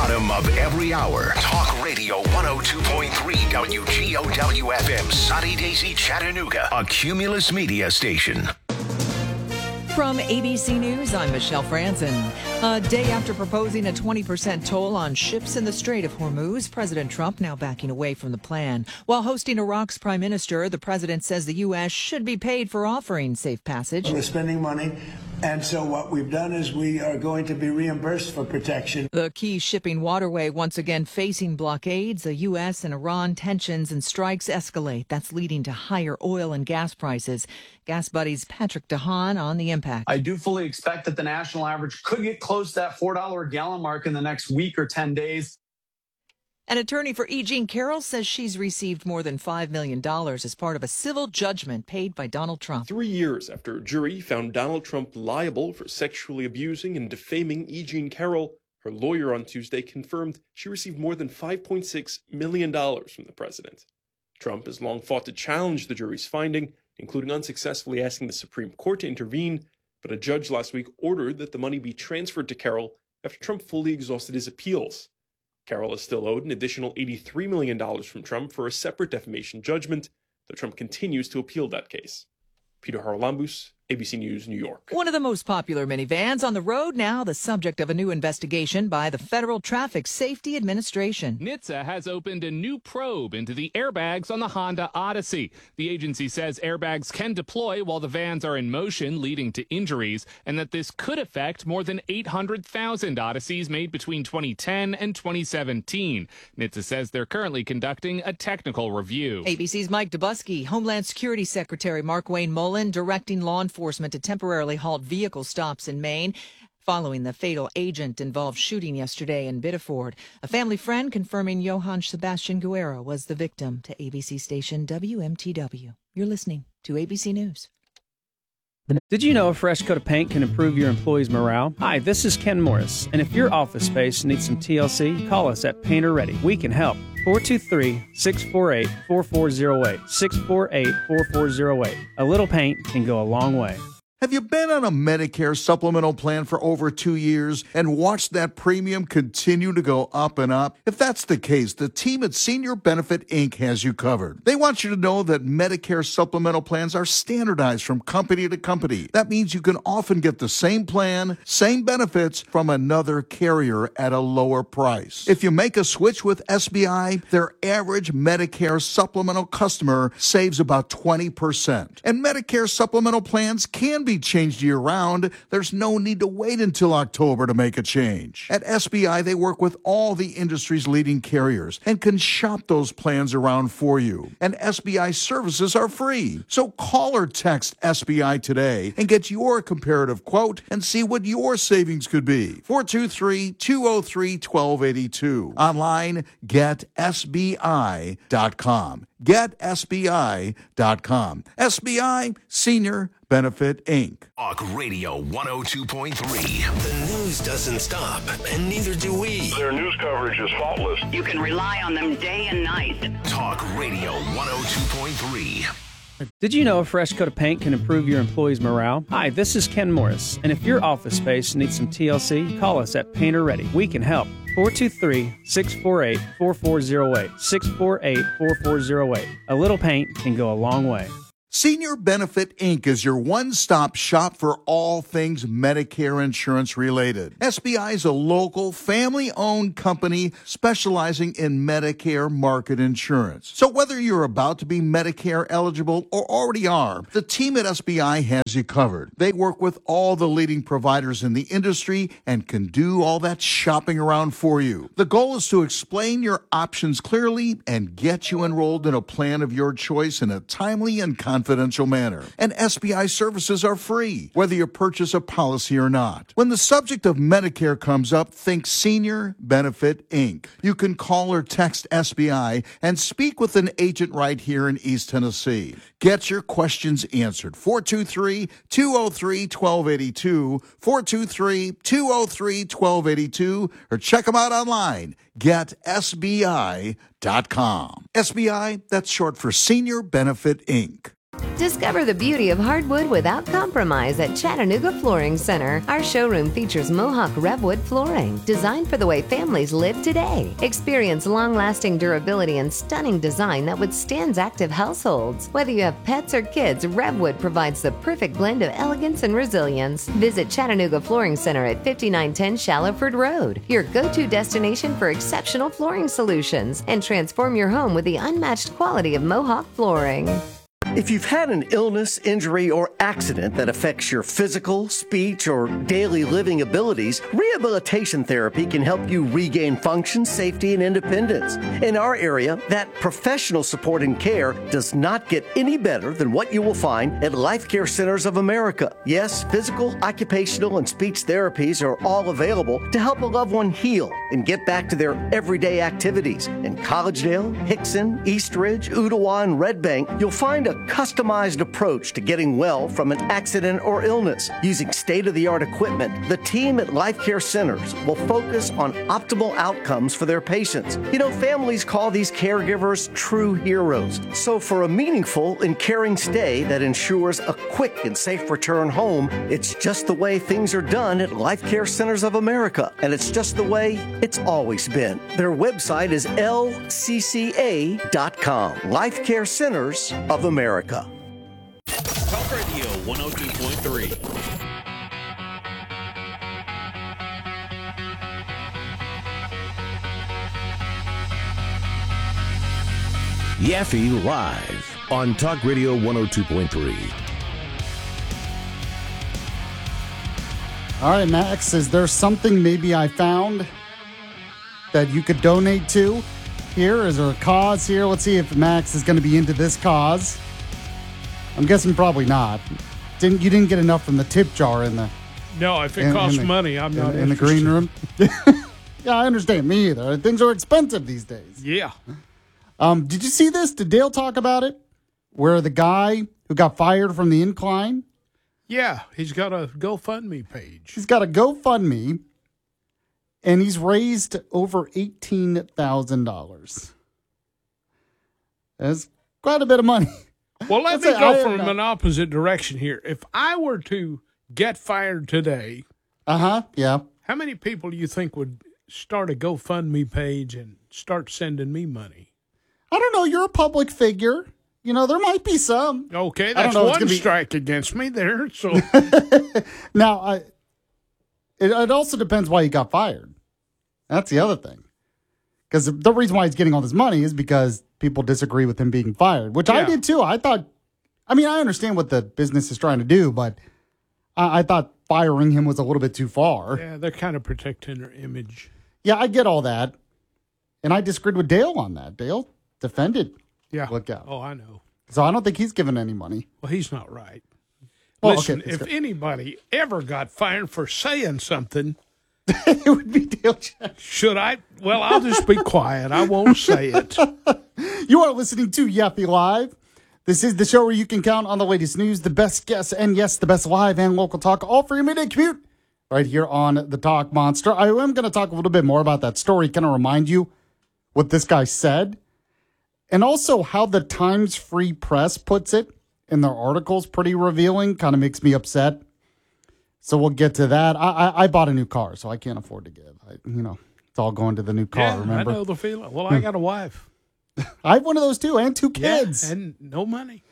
bottom of every hour. Talk Radio 102.3 WGOW FM, Sunny Daisy, Chattanooga, a Cumulus Media station. From ABC News, I'm Michelle Franzen. A day after proposing a 20% toll on ships in the Strait of Hormuz, President Trump now backing away from the plan. While hosting Iraq's prime minister, the president says the U.S. should be paid for offering safe passage. We're spending money, and so what we've done is we are going to be reimbursed for protection. The key shipping waterway once again facing blockades. The U.S. and Iran tensions and strikes escalate. That's leading to higher oil and gas prices. Gas Buddy's Patrick DeHaan on the impact. I do fully expect that the national average could get close to that $4 a gallon mark in the next week or 10 days. An attorney for E. Jean Carroll says she's received more than $5 million as part of a civil judgment paid by Donald Trump. 3 years after a jury found Donald Trump liable for sexually abusing and defaming E. Jean Carroll, her lawyer on Tuesday confirmed she received more than $5.6 million from the president. Trump has long fought to challenge the jury's finding, including unsuccessfully asking the Supreme Court to intervene, but a judge last week ordered that the money be transferred to Carroll after Trump fully exhausted his appeals. Carroll is still owed an additional $83 million from Trump for a separate defamation judgment, though Trump continues to appeal that case. Peter Haralambous, ABC News, New York. One of the most popular minivans on the road now, the subject of a new investigation by the Federal Traffic Safety Administration. NHTSA has opened a new probe into the airbags on the Honda Odyssey. The agency says airbags can deploy while the vans are in motion, leading to injuries, and that this could affect more than 800,000 Odysseys made between 2010 and 2017. NHTSA says they're currently conducting a technical review. ABC's Mike Dubusky, Homeland Security Secretary Mark Wayne Mullen directing law enforcement to temporarily halt vehicle stops in Maine following the fatal agent-involved shooting yesterday in Biddeford. A family friend confirming Johann Sebastian Guerra was the victim. To ABC station WMTW. You're listening to ABC News. Did you know a fresh coat of paint can improve your employees' morale? Hi, this is Ken Morris, and if your office space needs some TLC, call us at Painter Ready. We can help. 423-648-4408. 648-4408. A little paint can go a long way. Have you been on a Medicare supplemental plan for over 2 years and watched that premium continue to go up and up? If that's the case, the team at Senior Benefit Inc. has you covered. They want you to know that Medicare supplemental plans are standardized from company to company. That means you can often get the same plan, same benefits from another carrier at a lower price. If you make a switch with SBI, their average Medicare supplemental customer saves about 20%. And Medicare supplemental plans can be changed year-round. There's no need to wait until October to make a change. At SBI, they work with all the industry's leading carriers and can shop those plans around for you. And SBI services are free. So call or text SBI today and get your comparative quote and see what your savings could be. 423-203-1282. Online, getsbi.com. GetSBI.com. SBI Senior Benefit Inc. Talk Radio 102.3. The news doesn't stop, and neither do we. Their news coverage is faultless. You can rely on them day and night. Talk Radio 102.3. Did you know a fresh coat of paint can improve your employees' morale? Hi, this is Ken Morris, and if your office space needs some TLC, call us at Painter Ready. We can help. 423-648-4408. 648-4408. A little paint can go a long way. Senior Benefit Inc. is your one-stop shop for all things Medicare insurance related. SBI is a local, family-owned company specializing in Medicare market insurance. So whether you're about to be Medicare eligible or already are, the team at SBI has you covered. They work with all the leading providers in the industry and can do all that shopping around for you. The goal is to explain your options clearly and get you enrolled in a plan of your choice in a timely and confidential manner. And SBI services are free, whether you purchase a policy or not. When the subject of Medicare comes up, think Senior Benefit Inc. You can call or text SBI and speak with an agent right here in East Tennessee. Get your questions answered. 423-203-1282, 423-203-1282, or check them out online, getsbi.com. SBI.com. SBI, that's short for Senior Benefit, Inc. Discover the beauty of hardwood without compromise at Chattanooga Flooring Center. Our showroom features Mohawk Revwood flooring, designed for the way families live today. Experience long-lasting durability and stunning design that withstands active households. Whether you have pets or kids, Revwood provides the perfect blend of elegance and resilience. Visit Chattanooga Flooring Center at 5910 Shallowford Road, your go-to destination for exceptional flooring solutions, and transform your home with the unmatched quality of Mohawk flooring. If you've had an illness, injury, or accident that affects your physical, speech, or daily living abilities, rehabilitation therapy can help you regain function, safety, and independence. In our area, that professional support and care does not get any better than what you will find at Life Care Centers of America. Yes, physical, occupational, and speech therapies are all available to help a loved one heal and get back to their everyday activities. In Collegedale, Hickson, Eastridge, Ooltewah, and Red Bank, you'll find a customized approach to getting well from an accident or illness. Using state-of-the-art equipment, the team at Life Care Centers will focus on optimal outcomes for their patients. You know, families call these caregivers true heroes. So for a meaningful and caring stay that ensures a quick and safe return home, it's just the way things are done at Life Care Centers of America. And it's just the way it's always been. Their website is lcca.com. Life Care Centers of America. Talk Radio 102.3. Yaffe Live on Talk Radio 102.3. All right, Max, is there something maybe I found that you could donate to here? Is there a cause here? Let's see if Max is going to be into this cause. I'm guessing probably not. You didn't get enough from the tip jar in the... No, if it costs money, I'm not in the green room. Yeah, I understand. Me either. Things are expensive these days. Yeah. Did you see this? Did Dale talk about it? Where the guy who got fired from the Incline? Yeah, he's got a GoFundMe page. He's got a GoFundMe, and he's raised over $18,000. That's quite a bit of money. Well, let me go from an opposite direction here. If I were to get fired today, yeah, how many people do you think would start a GoFundMe page and start sending me money? I don't know. You're a public figure. You know, there might be some. Okay, that's one strike against me there. So now, it also depends why he got fired. That's the other thing. Because the reason why he's getting all this money is because people disagree with him being fired, which I did too. I understand what the business is trying to do, but I thought firing him was a little bit too far. Yeah, they're kind of protecting their image. Yeah, I get all that. And I disagreed with Dale on that. Dale defended Lookout. Oh, I know. So I don't think he's given any money. Well, he's not right. Well, listen, okay, if anybody ever got fired for saying something, it would be Dale Jackson. Should I? Well, I'll just be quiet. I won't say it. You are listening to Yaffe Live. This is the show where you can count on the latest news, the best guests, and yes, the best live and local talk, all for your midday commute, right here on the Talk Monster. I am going to talk a little bit more about that story, kind of remind you what this guy said, and also how the Times Free Press puts it in their articles. Pretty revealing, kind of makes me upset. So we'll get to that. I bought a new car, so I can't afford to give. It's all going to the new car, remember? I know the feeling. Well, I got a wife. I have one of those too, and 2 kids. Yeah, and no money.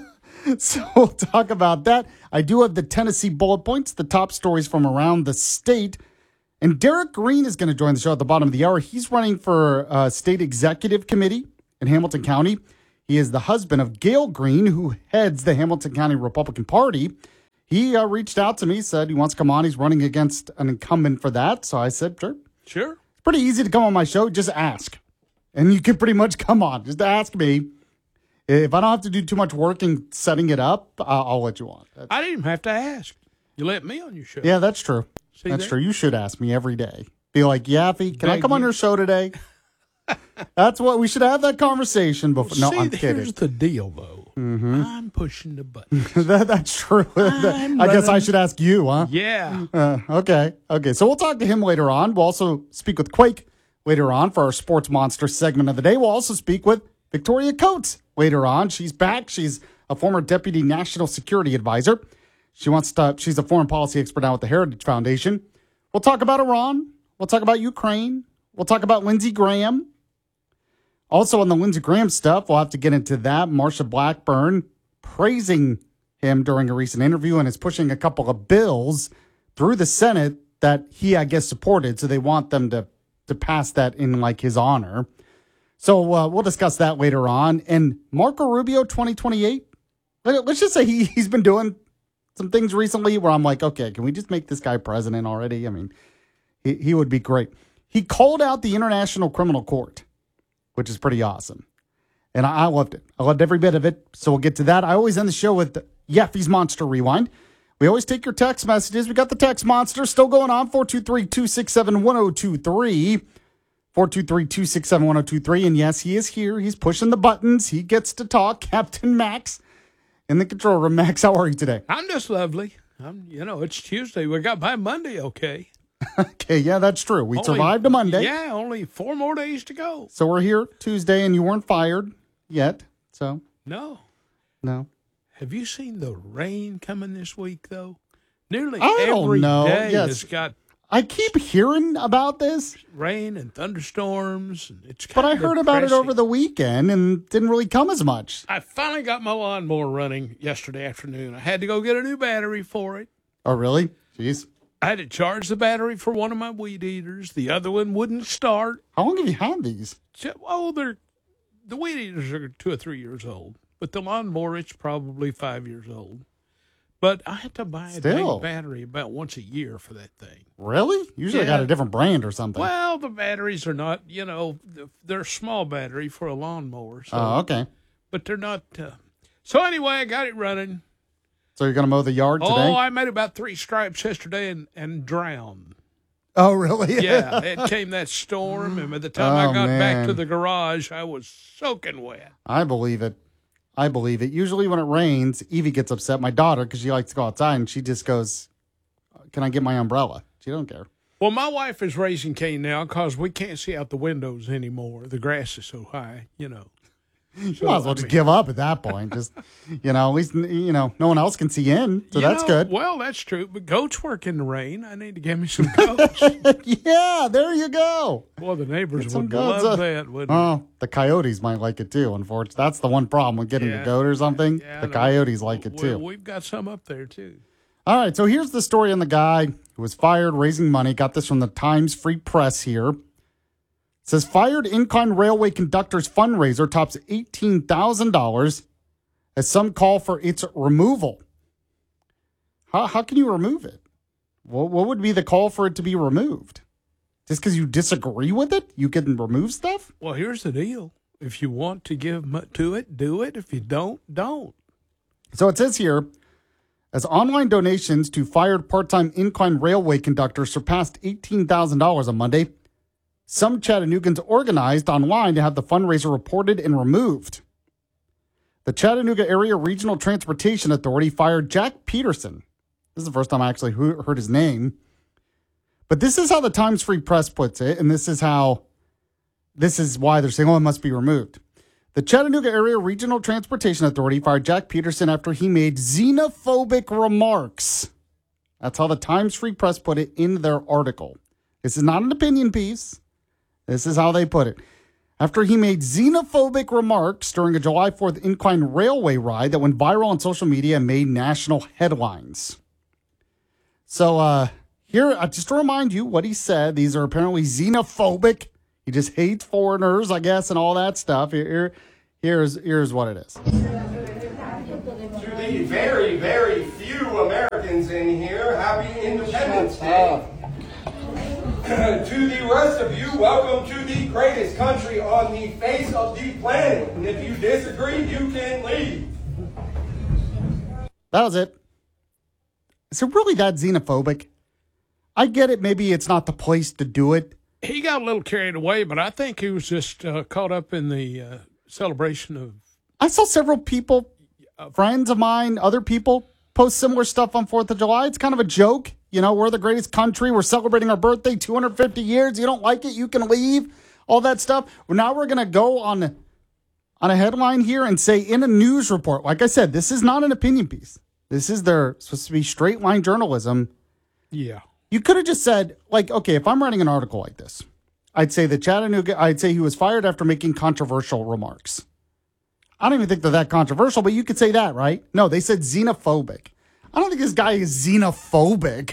So we'll talk about that. I do have the Tennessee bullet points, the top stories from around the state. And Derek Green is going to join the show at the bottom of the hour. He's running for state executive committee in Hamilton County. He is the husband of Gail Green, who heads the Hamilton County Republican Party. He reached out to me, said he wants to come on. He's running against an incumbent for that. So I said, sure. Sure. It's pretty easy to come on my show. Just ask. And you can pretty much come on. Just ask me. If I don't have to do too much work in setting it up, I'll let you on. I didn't even have to ask. You let me on your show. Yeah, that's true. See that's that? true. You should ask me every day. Be like, Yaffe, can I come on your show today? That's what we should have that conversation before. No, I'm kidding. Here's the deal, though. Mm-hmm. I'm pushing the button. That's true. I guess I should ask you, huh? Yeah. Okay. So we'll talk to him later on. We'll also speak with Quake later on for our Sports Monster segment of the day. We'll also speak with Victoria Coates later on. She's back. She's a former Deputy National Security Advisor. She's a foreign policy expert now with the Heritage Foundation. We'll talk about Iran. We'll talk about Ukraine. We'll talk about Lindsey Graham. Also on the Lindsey Graham stuff, we'll have to get into that. Marsha Blackburn praising him during a recent interview and is pushing a couple of bills through the Senate that he, I guess, supported. So they want them to pass that in like his honor. So we'll discuss that later on. And Marco Rubio 2028, let's just say he's been doing some things recently where I'm like, okay, can we just make this guy president already? I mean, he would be great. He called out the International Criminal Court, which is pretty awesome. And I loved it. I loved every bit of it. So we'll get to that. I always end the show with Yeffy's Monster Rewind. We always take your text messages. We got the text monster still going on, 423-267-1023. 423-267-1023. And yes, he is here. He's pushing the buttons. He gets to talk. Captain Max in the control room. Max, how are you today? I'm just lovely. It's Tuesday. We got by Monday, okay? Okay, yeah, that's true. We survived a Monday. Yeah, only 4 more days to go. So we're here Tuesday, and you weren't fired yet, so. No. Have you seen the rain coming this week, though? Nearly I every don't know. day Yes. has got I keep hearing about this. Rain and thunderstorms. And it's but I heard about it over the weekend and didn't really come as much. I finally got my lawnmower running yesterday afternoon. I had to go get a new battery for it. Oh, really? Jeez. I had to charge the battery for one of my weed eaters. The other one wouldn't start. How long have you had these? Oh, the weed eaters are 2 or 3 years old. But the lawnmower, it's probably 5 years old. But I had to buy a dang battery about once a year for that thing. Really? Usually I got a different brand or something. Well, the batteries are not, they're a small battery for a lawnmower. So, okay. But they're not. So anyway, I got it running. So you're going to mow the yard today? Oh, I made about 3 stripes yesterday and drowned. Oh, really? Yeah, it came that storm, and by the time I got back to the garage, I was soaking wet. I believe it. Usually when it rains, Evie gets upset, my daughter, because she likes to go outside, and she just goes, can I get my umbrella? She don't care. Well, my wife is raising Cain now because we can't see out the windows anymore. The grass is so high, So, might as well just give up at that point. Just, at least, no one else can see in, so that's good. Well, that's true, but goats work in the rain. I need to get me some goats. Yeah, there you go. Well, the neighbors would love that, wouldn't they? Oh, the coyotes might like it too, unfortunately. That's the one problem with getting a goat or something. The coyotes like it too. We've got some up there too. All right, so here's the story on the guy who was fired raising money. Got this from the Times Free Press here. Says fired Incline Railway conductor's fundraiser tops $18,000 as some call for its removal. How can you remove it? What would be the call for it to be removed? Just because you disagree with it, you can remove stuff? Well, here's the deal. If you want to give to it, do it. If you don't. So it says here, as online donations to fired part-time Incline Railway conductors surpassed $18,000 on Monday, some Chattanoogans organized online to have the fundraiser reported and removed. The Chattanooga Area Regional Transportation Authority fired Jack Peterson. This is the first time I actually heard his name. But this is how the Times Free Press puts it, and this is why they're saying, it must be removed. The Chattanooga Area Regional Transportation Authority fired Jack Peterson after he made xenophobic remarks. That's how the Times Free Press put it in their article. This is not an opinion piece. This is how they put it. After he made xenophobic remarks during a July 4th Incline Railway ride that went viral on social media and made national headlines. So here, just to remind you what he said, these are apparently xenophobic. He just hates foreigners, I guess, and all that stuff. Here's what it is. To the very, very few Americans in here, happy Independence Day. To the rest of you, welcome to the greatest country on the face of the planet. And if you disagree, you can leave. That was it. Is it really that xenophobic? I get it. Maybe it's not the place to do it. He got a little carried away, but I think he was just caught up in the celebration of... I saw several people, friends of mine, other people, post similar stuff on 4th of July. It's kind of a joke. we're the greatest country. We're celebrating our birthday, 250 years. You don't like it, you can leave. All that stuff. Well, now we're going to go on a headline here and say in a news report, like I said, this is not an opinion piece. This is supposed to be straight line journalism. Yeah. You could have just said, like, okay, if I'm writing an article like this, I'd say I'd say he was fired after making controversial remarks. I don't even think they're that controversial, but you could say that, right? No, they said xenophobic. I don't think this guy is xenophobic.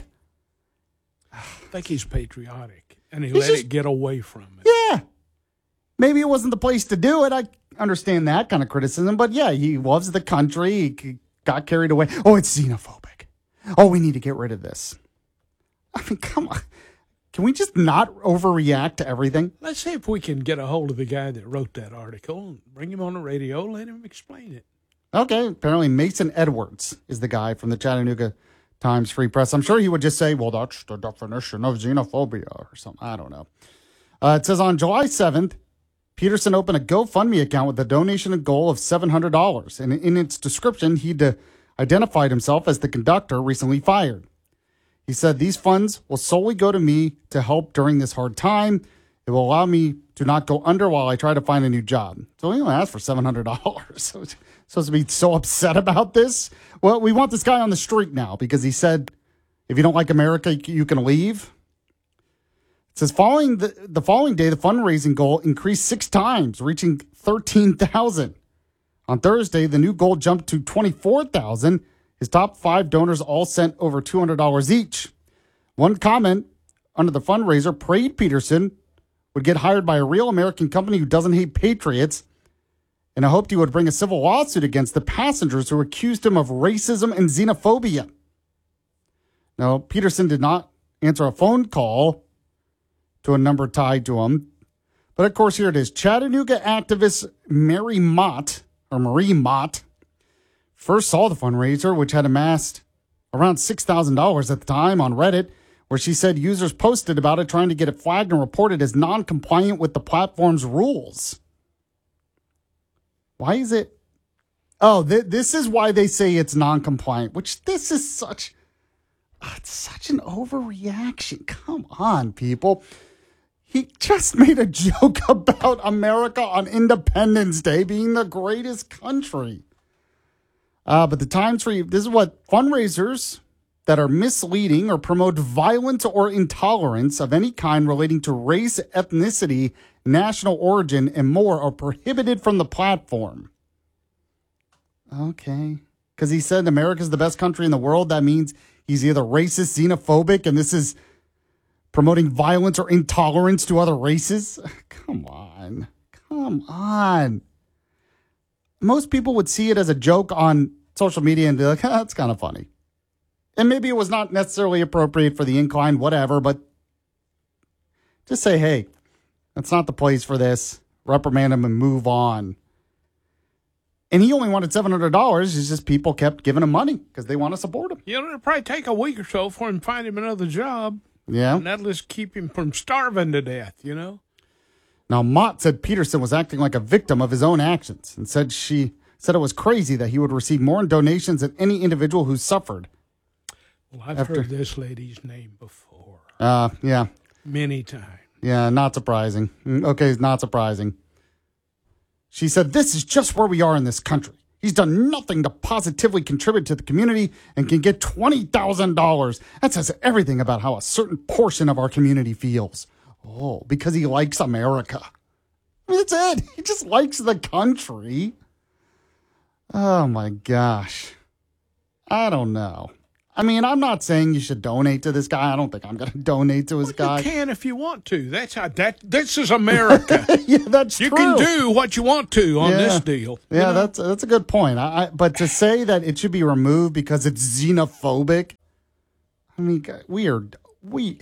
I think he's patriotic, and he let it get away from it. Yeah. Maybe it wasn't the place to do it. I understand that kind of criticism, but yeah, he loves the country. He got carried away. Oh, it's xenophobic. Oh, we need to get rid of this. I mean, come on. Can we just not overreact to everything? Let's see if we can get a hold of the guy that wrote that article and bring him on the radio, let him explain it. Okay, apparently Mason Edwards is the guy from the Chattanooga Times Free Press. I'm sure he would just say, well, that's the definition of xenophobia or something. I don't know. It says on July 7th, Peterson opened a GoFundMe account with a donation goal of $700. And in its description, he identified himself as the conductor recently fired. He said, these funds will solely go to me to help during this hard time. It will allow me to not go under while I try to find a new job. So he only asked for $700. So it's supposed to be so upset about this. Well, we want this guy on the street now because he said, if you don't like America, you can leave. It says, following the following day, the fundraising goal increased 6 times, reaching $13,000. On Thursday, the new goal jumped to $24,000. His top 5 donors all sent over $200 each. One comment under the fundraiser prayed Peterson would get hired by a real American company who doesn't hate patriots, and I hoped he would bring a civil lawsuit against the passengers who accused him of racism and xenophobia. Now, Peterson did not answer a phone call to a number tied to him. But of course, here it is. Chattanooga activist Marie Mott first saw the fundraiser, which had amassed around $6,000 at the time on Reddit, where she said users posted about it trying to get it flagged and reported as non-compliant with the platform's rules. Why is it? Oh, this is why they say it's non-compliant, which this is such an overreaction. Come on, people. He just made a joke about America on Independence Day being the greatest country. But the Times Free, this is what fundraisers that are misleading or promote violence or intolerance of any kind relating to race, ethnicity, national origin, and more are prohibited from the platform. Okay. Because he said America's the best country in the world. That means he's either racist, xenophobic, and this is promoting violence or intolerance to other races. Come on. Most people would see it as a joke on social media and be like, that's kind of funny. And maybe it was not necessarily appropriate for the incline, whatever, but just say, hey, that's not the place for this. Reprimand him and move on. And he only wanted $700. It's just people kept giving him money because they want to support him. It'll probably take a week or so for him to find him another job. Yeah. And that'll just keep him from starving to death, Now, Mott said Peterson was acting like a victim of his own actions and said it was crazy that he would receive more in donations than any individual who suffered. Well, I've heard this lady's name before. Yeah. Many times. Yeah, not surprising. Okay, not surprising. She said, this is just where we are in this country. He's done nothing to positively contribute to the community and can get $20,000. That says everything about how a certain portion of our community feels. Oh, because he likes America. I mean, that's it. He just likes the country. Oh, my gosh. I don't know. I mean, I'm not saying you should donate to this guy. I don't think I'm going to donate to his guy. You can if you want to. This is America. Yeah, that's you true. You can do what you want to on this deal. Yeah, that's a good point. But to say that it should be removed because it's xenophobic, I mean, we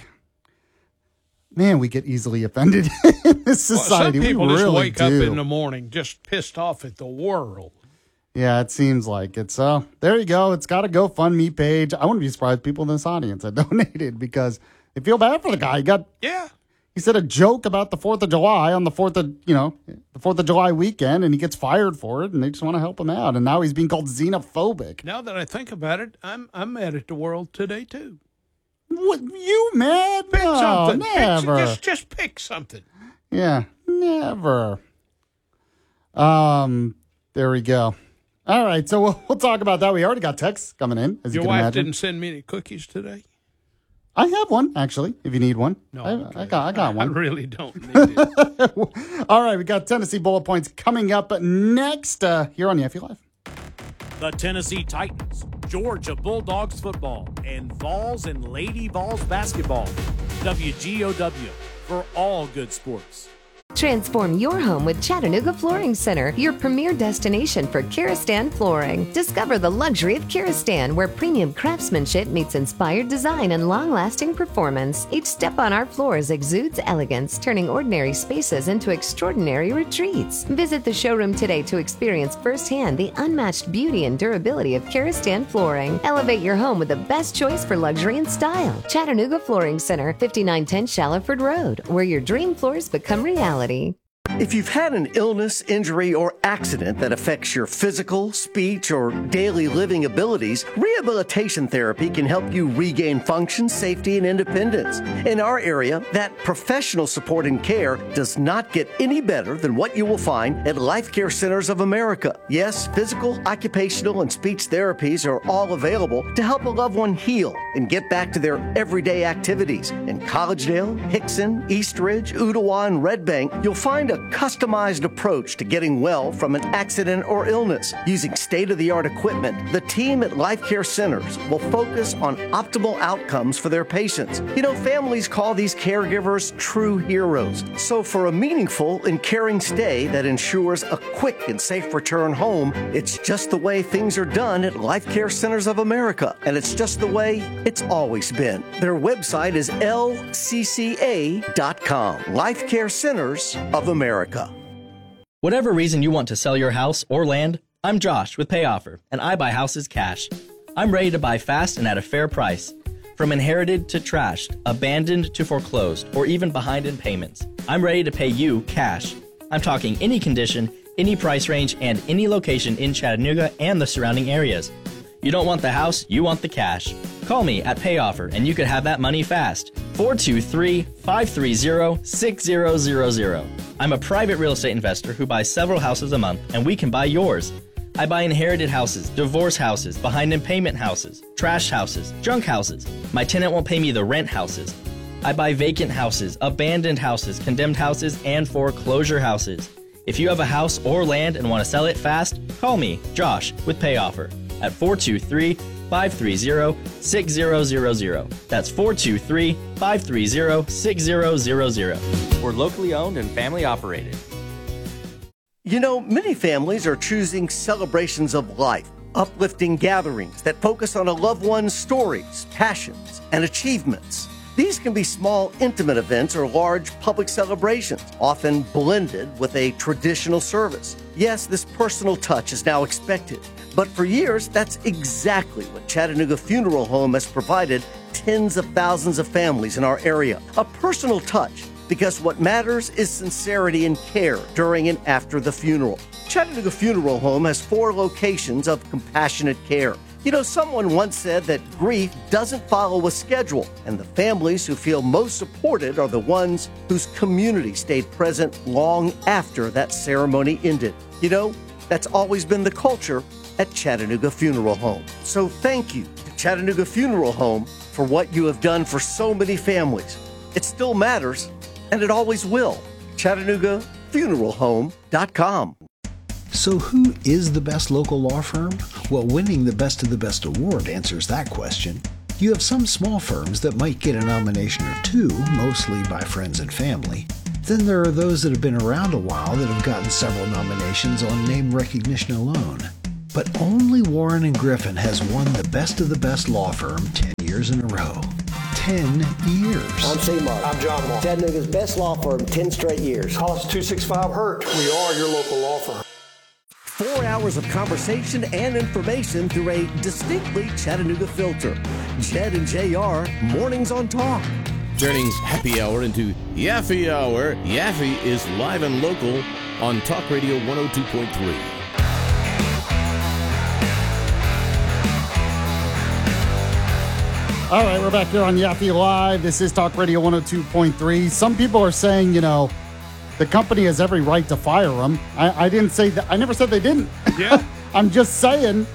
get easily offended in this society. Some people we just really wake up in the morning just pissed off at the world. Yeah, it seems like it. So there you go. It's got a GoFundMe page. I wouldn't be surprised if people in this audience had donated because they feel bad for the guy. He said a joke about the 4th of July on the 4th of July weekend, and he gets fired for it, and they just want to help him out. And now he's being called xenophobic. Now that I think about it, I'm mad at the world today too. What, you mad? Pick something. Never. Just pick something. Yeah, never. There we go. All right, so we'll talk about that. We already got texts coming in, as Your you can wife imagine. didn't send me any cookies today? I have one, actually, if you need one. No, I got one. I really don't need it. All right, we got Tennessee Bullet Points coming up next here on Yaffe Live. The Tennessee Titans, Georgia Bulldogs football, and Vols and Lady Vols basketball. WGOW for all good sports. Transform your home with Chattanooga Flooring Center, your premier destination for Kiristan flooring. Discover the luxury of Kiristan, where premium craftsmanship meets inspired design and long-lasting performance. Each step on our floors exudes elegance, turning ordinary spaces into extraordinary retreats. Visit the showroom today to experience firsthand the unmatched beauty and durability of Kiristan flooring. Elevate your home with the best choice for luxury and style. Chattanooga Flooring Center, 5910 Shallowford Road, where your dream floors become reality. If you've had an illness, injury, or accident that affects your physical, speech, or daily living abilities, rehabilitation therapy can help you regain function, safety, and independence. In our area, that professional support and care does not get any better than what you will find at Life Care Centers of America. Yes, physical, occupational, and speech therapies are all available to help a loved one heal and get back to their everyday activities. In Collegedale, Hickson, Eastridge, Ooltewah, and Red Bank, you'll find a customized approach to getting well from an accident or illness. Using state-of-the-art equipment, the team at Life Care Centers will focus on optimal outcomes for their patients. You know, families call these caregivers true heroes. So for a meaningful and caring stay that ensures a quick and safe return home, it's just the way things are done at Life Care Centers of America. And it's just the way it's always been. Their website is lcca.com. Life Care Centers of America. Whatever reason you want to sell your house or land, I'm Josh with PayOffer, and I buy houses cash. I'm ready to buy fast and at a fair price. From inherited to trashed, abandoned to foreclosed, or even behind in payments, I'm ready to pay you cash. I'm talking any condition, any price range, and any location in Chattanooga and the surrounding areas. You don't want the house, you want the cash. Call me at PayOffer and you could have that money fast. 423-530-6000. I'm a private real estate investor who buys several houses a month, and we can buy yours. I buy inherited houses, divorce houses, behind in payment houses, trash houses, junk houses. My tenant won't pay me the rent houses. I buy vacant houses, abandoned houses, condemned houses, and foreclosure houses. If you have a house or land and want to sell it fast, call me, Josh, with PayOffer at 423-530-6000. That's 423-530-6000. We're locally owned and family operated. You know, many families are choosing celebrations of life, uplifting gatherings that focus on a loved one's stories, passions, and achievements. These can be small, intimate events or large public celebrations, often blended with a traditional service. Yes, this personal touch is now expected, but for years, that's exactly what Chattanooga Funeral Home has provided tens of thousands of families in our area. A personal touch, because what matters is sincerity and care during and after the funeral. Chattanooga Funeral Home has 4 locations of compassionate care. You know, someone once said that grief doesn't follow a schedule, and the families who feel most supported are the ones whose community stayed present long after that ceremony ended. You know, that's always been the culture at Chattanooga Funeral Home. So thank you to Chattanooga Funeral Home for what you have done for so many families. It still matters, and it always will. ChattanoogaFuneralHome.com. So who is the best local law firm? Well, winning the Best of the Best award answers that question. You have some small firms that might get a nomination or two, mostly by friends and family. Then there are those that have been around a while that have gotten several nominations on name recognition alone. But only Warren & Griffin has won the Best of the Best law firm 10 years in a row. 10 years. I'm C-Mark. I'm John Moore. Chattanooga's best law firm, 10 straight years. Call us 265-HURT. We are your local law firm. 4 hours of conversation and information through a distinctly Chattanooga filter. Jed and JR, Mornings on Talk. Turning happy hour into Yaffe Hour. Yaffe is live and local on Talk Radio 102.3. All right, we're back here on Yaffe Live. This is Talk Radio 102.3. Some people are saying, the company has every right to fire them. I didn't say that. I never said they didn't. Yeah. I'm just saying,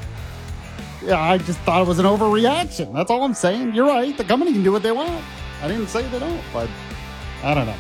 I just thought it was an overreaction. That's all I'm saying. You're right. The company can do what they want. I didn't say they don't, but I don't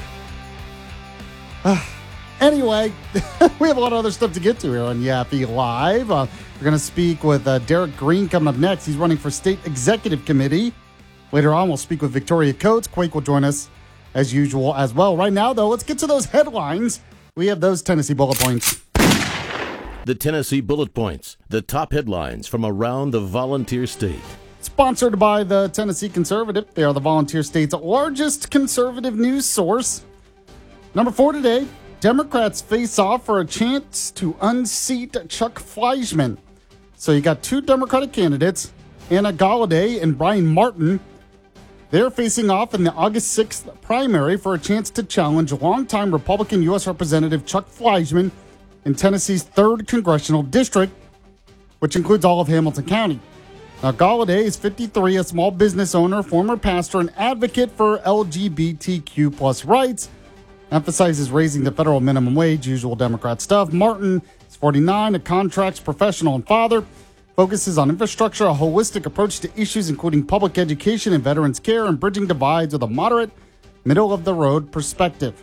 know. Anyway, we have a lot of other stuff to get to here on Yaffe Live. We're going to speak with Derek Green coming up next. He's running for State Executive Committee. Later on, we'll speak with Victoria Coates. Quake will join us as usual as well. Right now, though, let's get to those headlines. We have those Tennessee bullet points. The Tennessee Bullet Points, the top headlines from around the Volunteer State. Sponsored by the Tennessee Conservative. They are the Volunteer State's largest conservative news source. Number 4 today, Democrats face off for a chance to unseat Chuck Fleischmann. So you got 2 Democratic candidates, Anna Galladay and Brian Martin. They're facing off in the August 6th primary for a chance to challenge longtime Republican U.S. Representative Chuck Fleischmann in Tennessee's 3rd Congressional District, which includes all of Hamilton County. Now, Galladay is 53, a small business owner, former pastor, and advocate for LGBTQ plus rights. Emphasizes raising the federal minimum wage, usual Democrat stuff. Martin is 49, a contracts professional and father. Focuses on infrastructure, a holistic approach to issues including public education and veterans care, and bridging divides with a moderate, middle-of-the-road perspective.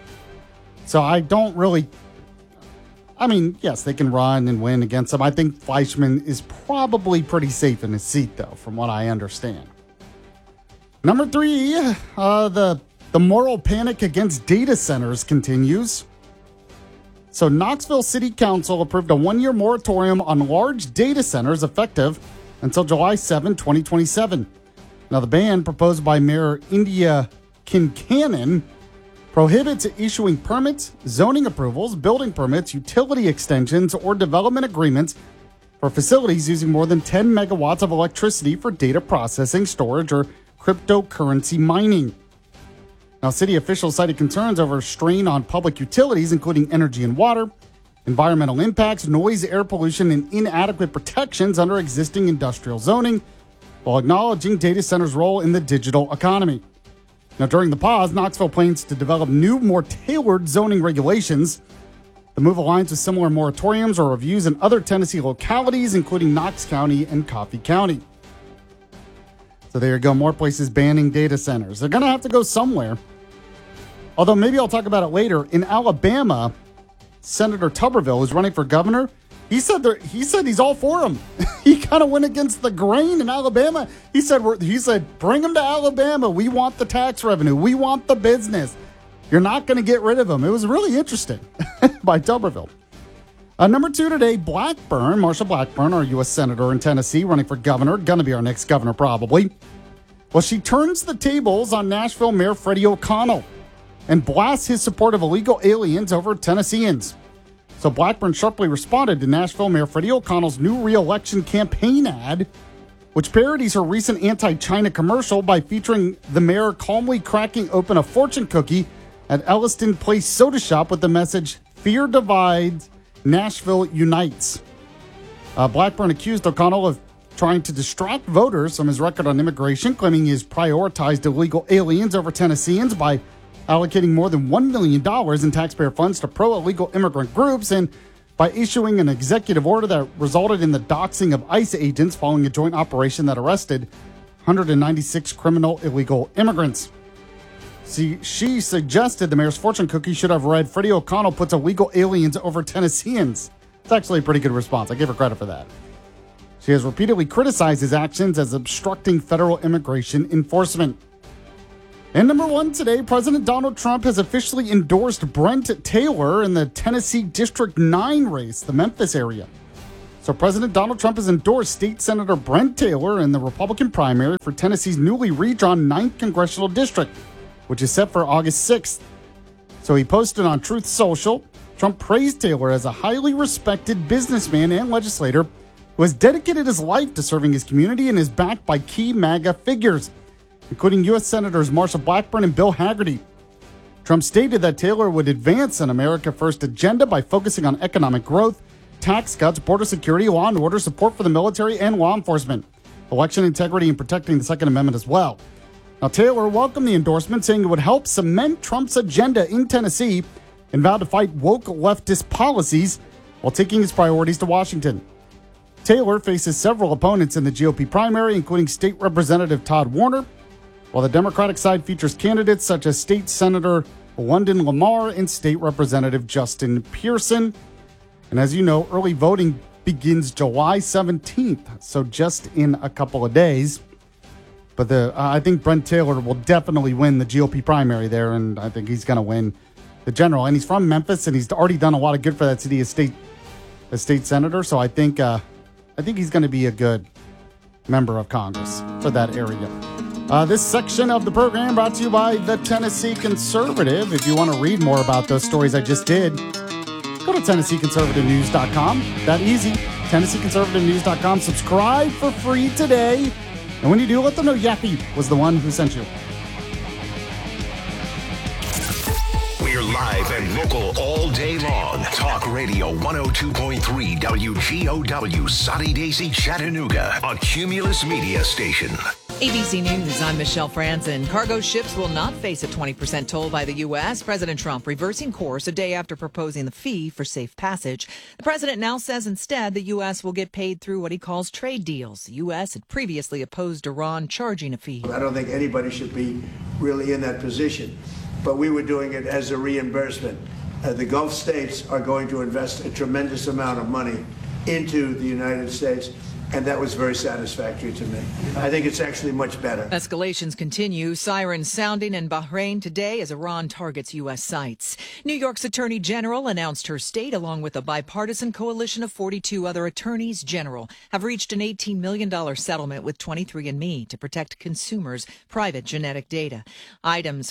So I don't really... yes, they can run and win against him. I think Fleischmann is probably pretty safe in his seat, though, from what I understand. Number 3, the moral panic against data centers continues. So Knoxville City Council approved a 1-year moratorium on large data centers effective until July 7, 2027. Now, the ban proposed by Mayor India Kincannon prohibits issuing permits, zoning approvals, building permits, utility extensions, or development agreements for facilities using more than 10 megawatts of electricity for data processing, storage, or cryptocurrency mining. Now, city officials cited concerns over strain on public utilities, including energy and water, environmental impacts, noise, air pollution, and inadequate protections under existing industrial zoning, while acknowledging data centers' role in the digital economy. Now, during the pause, Knoxville plans to develop new, more tailored zoning regulations. The move aligns with similar moratoriums or reviews in other Tennessee localities, including Knox County and Coffee County. So there you go, more places banning data centers. They're going to have to go somewhere. Although maybe I'll talk about it later. In Alabama, Senator Tuberville, who's running for governor, he said he's all for them. He kind of went against the grain in Alabama. He said, bring them to Alabama. We want the tax revenue. We want the business. You're not going to get rid of them. It was really interesting by Tuberville. Number 2 today, Marsha Blackburn, our U.S. Senator in Tennessee, running for governor, going to be our next governor probably. Well, she turns the tables on Nashville Mayor Freddie O'Connell and blasts his support of illegal aliens over Tennesseans. So Blackburn sharply responded to Nashville Mayor Freddie O'Connell's new re-election campaign ad, which parodies her recent anti-China commercial by featuring the mayor calmly cracking open a fortune cookie at Elliston Place Soda Shop with the message, "Fear divides, Nashville unites." Blackburn accused O'Connell of trying to distract voters from his record on immigration, claiming he has prioritized illegal aliens over Tennesseans by allocating more than $1 million in taxpayer funds to pro-illegal immigrant groups, and by issuing an executive order that resulted in the doxing of ICE agents following a joint operation that arrested 196 criminal illegal immigrants. She suggested the mayor's fortune cookie should have read, "Freddie O'Connell puts illegal aliens over Tennesseans." It's actually a pretty good response. I give her credit for that. She has repeatedly criticized his actions as obstructing federal immigration enforcement. And number 1 today, President Donald Trump has officially endorsed Brent Taylor in the Tennessee District 9 race, the Memphis area. So President Donald Trump has endorsed State Senator Brent Taylor in the Republican primary for Tennessee's newly redrawn 9th Congressional District, which is set for August 6th. So he posted on Truth Social. Trump praised Taylor as a highly respected businessman and legislator who has dedicated his life to serving his community and is backed by key MAGA figures, including U.S. Senators Marsha Blackburn and Bill Hagerty. Trump stated that Taylor would advance an America First agenda by focusing on economic growth, tax cuts, border security, law and order, support for the military, and law enforcement. election integrity, and protecting the Second Amendment as well. Now, Taylor welcomed the endorsement, saying it would help cement Trump's agenda in Tennessee and vowed to fight woke leftist policies while taking his priorities to Washington. Taylor faces several opponents in the GOP primary, including State Representative Todd Warner, while the Democratic side features candidates such as State Senator London Lamar and State Representative Justin Pearson. And as you know, early voting begins July 17th, so just in a couple of days. But I think Brent Taylor will definitely win the GOP primary there, and I think he's going to win the general. And he's from Memphis, and he's already done a lot of good for that city as state senator. So I think he's going to be a good member of Congress for that area. This section of the program brought to you by the Tennessee Conservative. If you want to read more about those stories I just did, go to TennesseeConservativeNews.com. That easy. TennesseeConservativeNews.com. Subscribe for free today. And when you do, let them know Yappy was the one who sent you. We're live and local all day long. Talk Radio 102.3 WGOW, Sunny Daisy, Chattanooga, a Cumulus Media station. ABC News, I'm Michelle Franzen. Cargo ships will not face a 20% toll by the U.S. President Trump reversing course a day after proposing the fee for safe passage. The president now says instead the U.S. will get paid through what he calls trade deals. The U.S. had previously opposed Iran charging a fee. I don't think anybody should be really in that position, but we were doing it as a reimbursement. The Gulf states are going to invest a tremendous amount of money into the United States, and that was very satisfactory to me. I think it's actually much better. Escalations continue. Sirens sounding in Bahrain today as Iran targets U.S. sites. New York's Attorney General announced her state, along with a bipartisan coalition of 42 other attorneys general, have reached an $18 million settlement with 23andMe to protect consumers' private genetic data. That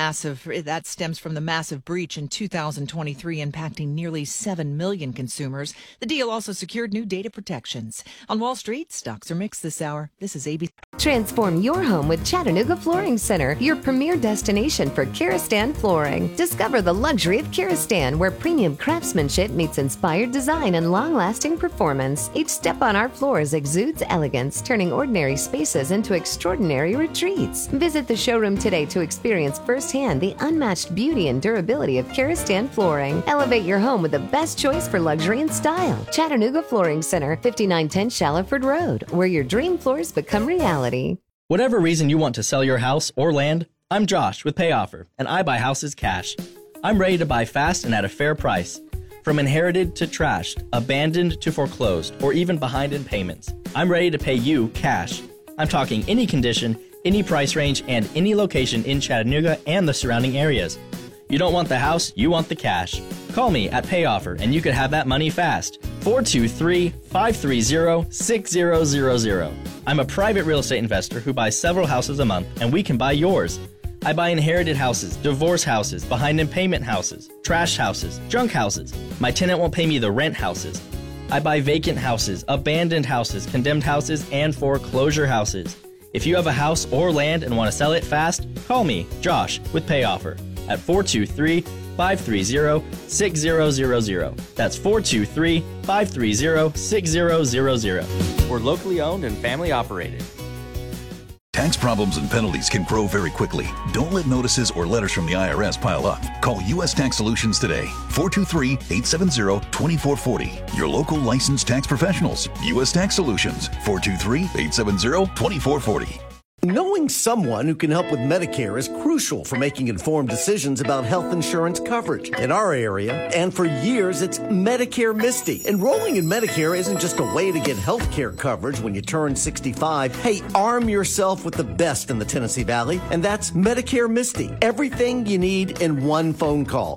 stems from the massive breach in 2023 impacting nearly 7 million consumers. The deal also secured new data protections. On Wall Street, stocks are mixed this hour. This is ABC. Transform your home with Chattanooga Flooring Center, your premier destination for Kiristan flooring. Discover the luxury of Kiristan, where premium craftsmanship meets inspired design and long-lasting performance. Each step on our floors exudes elegance, turning ordinary spaces into extraordinary retreats. Visit the showroom today to experience firsthand the unmatched beauty and durability of Kiristan flooring. Elevate your home with the best choice for luxury and style. Chattanooga Flooring Center, 5910 Shallowford Road, where your dream floors become reality. Whatever reason you want to sell your house or land, I'm Josh with PayOffer, and I buy houses cash. I'm ready to buy fast and at a fair price. From inherited to trashed, abandoned to foreclosed, or even behind in payments, I'm ready to pay you cash. I'm talking any condition, any price range, and any location in Chattanooga and the surrounding areas. You don't want the house, you want the cash. Call me at PayOffer and you could have that money fast. 423-530-6000. I'm a private real estate investor who buys several houses a month, and we can buy yours. I buy inherited houses, divorce houses, behind in payment houses, trash houses, junk houses. My tenant won't pay me the rent houses. I buy vacant houses, abandoned houses, condemned houses, and foreclosure houses. If you have a house or land and want to sell it fast, call me, Josh, with PayOffer at 423-530-6000. That's 423-530-6000. We're locally owned and family operated. Tax problems and penalties can grow very quickly. Don't let notices or letters from the IRS pile up. Call U.S. Tax Solutions today. 423-870-2440. Your local licensed tax professionals. U.S. Tax Solutions. 423-870-2440. Knowing someone who can help with Medicare is crucial for making informed decisions about health insurance coverage. In our area, and for years, it's Medicare Misty. Enrolling in Medicare isn't just a way to get health care coverage when you turn 65. Hey, arm yourself with the best in the Tennessee Valley, and that's Medicare Misty. Everything you need in one phone call.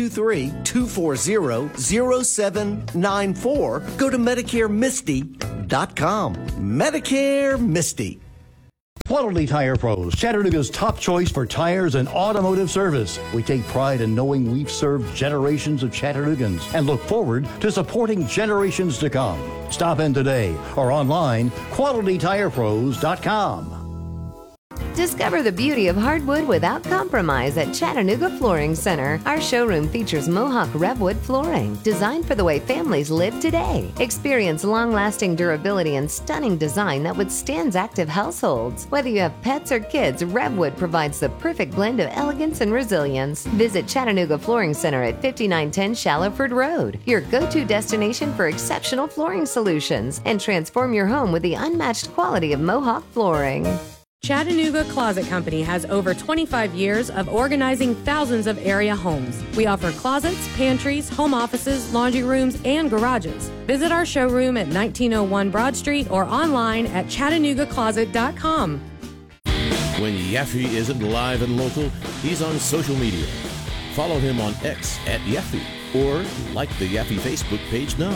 423-240-0794. Go to MedicareMisty.com. Medicare Misty. Quality Tire Pros, Chattanooga's top choice for tires and automotive service. We take pride in knowing we've served generations of Chattanoogans and look forward to supporting generations to come. Stop in today or online, QualityTirePros.com. Discover the beauty of hardwood without compromise at Chattanooga Flooring Center. Our showroom features Mohawk Revwood flooring, designed for the way families live today. Experience long-lasting durability and stunning design that withstands active households. Whether you have pets or kids, Revwood provides the perfect blend of elegance and resilience. Visit Chattanooga Flooring Center at 5910 Shallowford Road, your go-to destination for exceptional flooring solutions, and transform your home with the unmatched quality of Mohawk flooring. Chattanooga Closet Company has over 25 years of organizing thousands of area homes. We offer closets, pantries, home offices, laundry rooms, and garages. Visit our showroom at 1901 Broad Street or online at ChattanoogaCloset.com. When Yaffe isn't live and local, he's on social media. Follow him on X at Yaffe or like the Yaffe Facebook page now.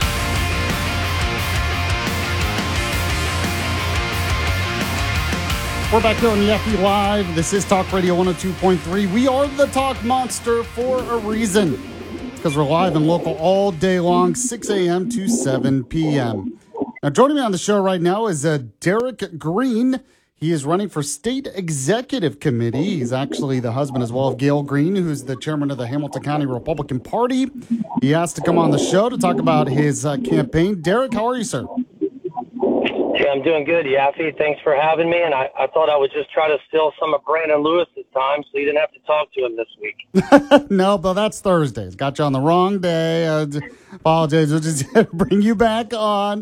We're back here on Yaffe Live. This is Talk Radio 102.3. We are the Talk Monster for a reason. Because we're live and local all day long, 6 a.m. to 7 p.m. Now, joining me on the show right now is Derek Green. He is running for State Executive Committee. He's actually the husband as well of Gail Green, who's the chairman of the Hamilton County Republican Party. He asked to come on the show to talk about his campaign. Derek, how are you, sir? Hey, I'm doing good, Yaffe. Thanks for having me. And I thought I would just try to steal some of Brandon Lewis's time so you didn't have to talk to him this week. No, but that's Thursdays. Got you on the wrong day. Apologize. We'll just bring you back on.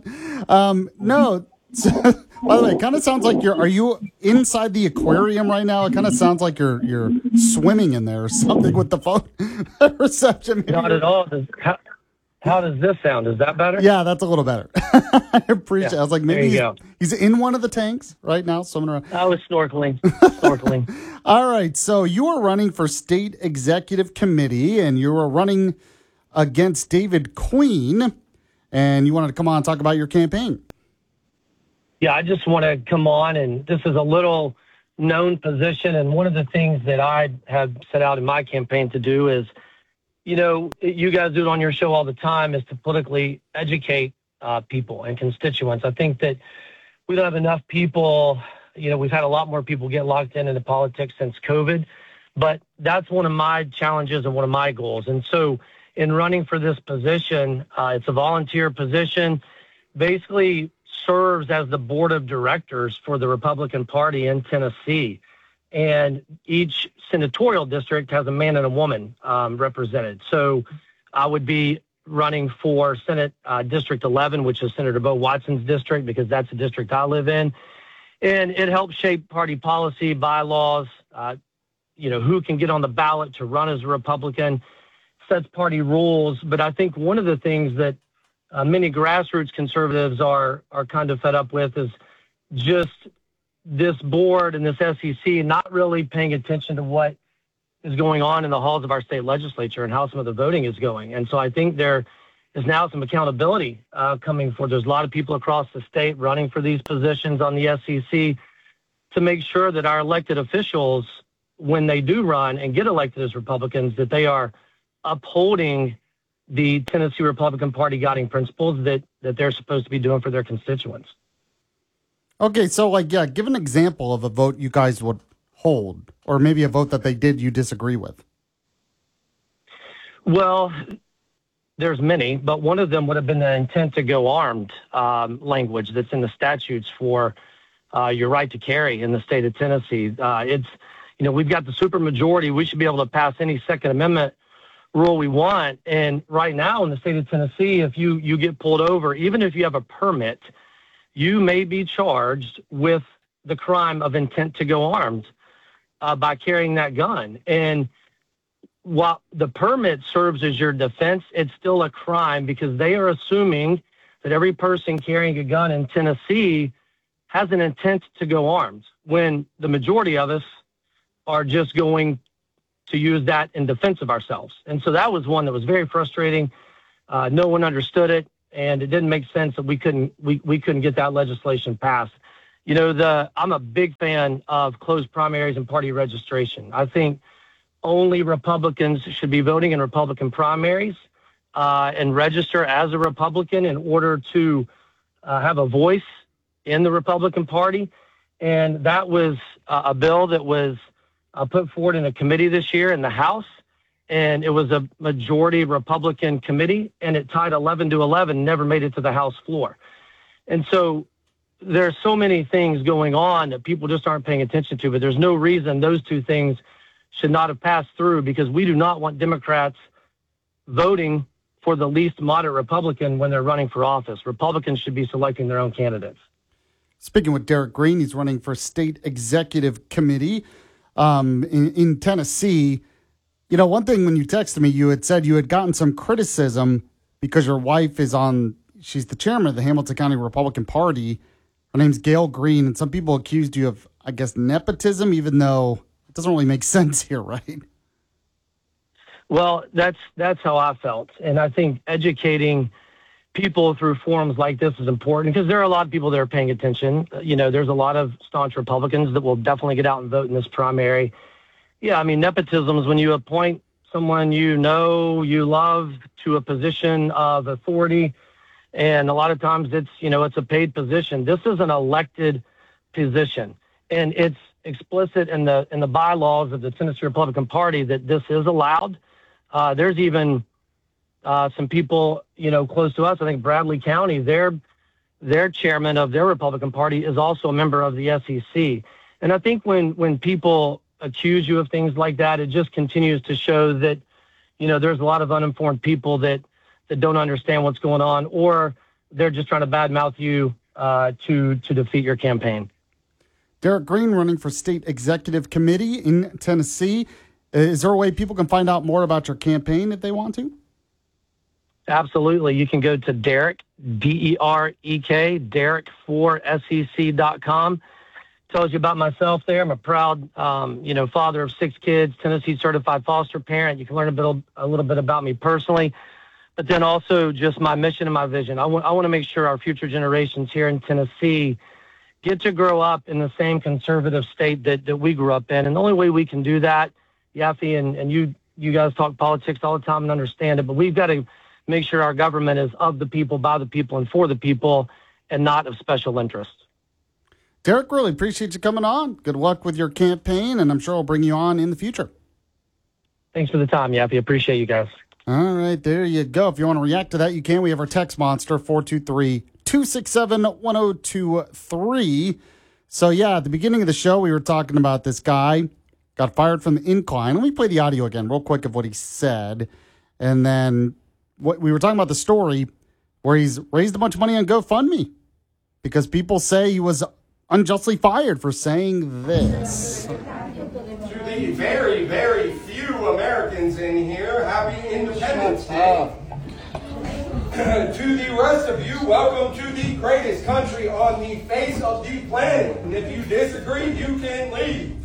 No. By the way, it kind of sounds like are you inside the aquarium right now? It kind of sounds like you're swimming in there or something with the phone reception. Not at all. How does this sound? Is that better? Yeah, that's a little better. I appreciate it. I was like, maybe he's in one of the tanks right now, swimming around. I was snorkeling. All right, so you are running for State Executive Committee, and you are running against David Queen, and you wanted to come on and talk about your campaign. Yeah, I just want to come on, and this is a little known position, and one of the things that I have set out in my campaign to do is, you know, you guys do it on your show all the time, is to politically educate people and constituents. I think that we don't have enough people. You know, we've had a lot more people get locked into politics since COVID, but that's one of my challenges and one of my goals. And so in running for this position, it's a volunteer position, basically serves as the board of directors for the Republican Party in Tennessee. And each senatorial district has a man and a woman represented. So I would be running for Senate District 11, which is Senator Bo Watson's district, because that's the district I live in. And it helps shape party policy, bylaws, you know, who can get on the ballot to run as a Republican, sets party rules. But I think one of the things that many grassroots conservatives are kind of fed up with is just this board and this SEC not really paying attention to what is going on in the halls of our state legislature and how some of the voting is going. And so I think there is now some accountability coming forward. There's a lot of people across the state running for these positions on the SEC to make sure that our elected officials, when they do run and get elected as Republicans, that they are upholding the Tennessee Republican Party guiding principles that they're supposed to be doing for their constituents. Okay, so give an example of a vote you guys would hold, or maybe a vote that they did you disagree with. Well, there's many, but one of them would have been the intent to go armed language that's in the statutes for your right to carry in the state of Tennessee. It's, you know, we've got the supermajority. We should be able to pass any Second Amendment rule we want. And right now in the state of Tennessee, if you get pulled over, even if you have a permit, you may be charged with the crime of intent to go armed by carrying that gun. And while the permit serves as your defense, it's still a crime because they are assuming that every person carrying a gun in Tennessee has an intent to go armed, when the majority of us are just going to use that in defense of ourselves. And so that was one that was very frustrating. No one understood it. And it didn't make sense that we couldn't get that legislation passed. You know, I'm a big fan of closed primaries and party registration. I think only Republicans should be voting in Republican primaries and register as a Republican in order to have a voice in the Republican Party. And that was a bill that was put forward in a committee this year in the House. And it was a majority Republican committee, and it tied 11-11, never made it to the House floor. And so there's so many things going on that people just aren't paying attention to, but there's no reason those two things should not have passed through, because we do not want Democrats voting for the least moderate Republican when they're running for office. Republicans should be selecting their own candidates. Speaking with Derek Green, he's running for state executive committee in Tennessee. You know, one thing when you texted me, you had said you had gotten some criticism because your wife is she's the chairman of the Hamilton County Republican Party. Her name's Gail Green, and some people accused you of, I guess, nepotism, even though it doesn't really make sense here, right? Well, that's how I felt. And I think educating people through forums like this is important, because there are a lot of people that are paying attention. You know, there's a lot of staunch Republicans that will definitely get out and vote in this primary. Yeah, I mean, nepotism is when you appoint someone you know, you love, to a position of authority. And a lot of times it's a paid position. This is an elected position. And it's explicit in the bylaws of the Tennessee Republican Party that this is allowed. There's even some people, close to us. I think Bradley County, their chairman of their Republican Party is also a member of the SEC. And I think when people accuse you of things like that, it just continues to show that, there's a lot of uninformed people that don't understand what's going on, or they're just trying to badmouth you to defeat your campaign. Derek Green running for state executive committee in Tennessee. Is there a way people can find out more about your campaign if they want to? Absolutely. You can go to Derek, D-E-R-E-K, Derek4SEC.com. Tells you about myself there. I'm a proud, father of 6 kids, Tennessee certified foster parent. You can learn a little bit about me personally, but then also just my mission and my vision. I want to make sure our future generations here in Tennessee get to grow up in the same conservative state that we grew up in. And the only way we can do that, Yaffe, and you guys talk politics all the time and understand it, but we've got to make sure our government is of the people, by the people, and for the people, and not of special interests. Derek, really appreciate you coming on. Good luck with your campaign, and I'm sure I'll bring you on in the future. Thanks for the time, Yaffe. Appreciate you guys. All right, there you go. If you want to react to that, you can. We have our text monster, 423-267-1023. So, yeah, at the beginning of the show, we were talking about this guy got fired from the Incline. Let me play the audio again real quick of what he said. And then what we were talking about the story where he's raised a bunch of money on GoFundMe because people say he was unjustly fired for saying this. To the very, very few Americans in here, happy Independence Day. To the rest of you, welcome to the greatest country on the face of the planet. And if you disagree, you can leave.